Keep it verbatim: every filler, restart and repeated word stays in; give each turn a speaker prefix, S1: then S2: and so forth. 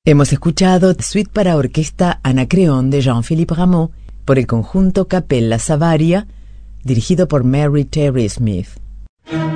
S1: Hemos escuchado Suite para orquesta Anacreón de Jean-Philippe Rameau por el conjunto Capella Savaria, dirigido por Mary Terry Smith.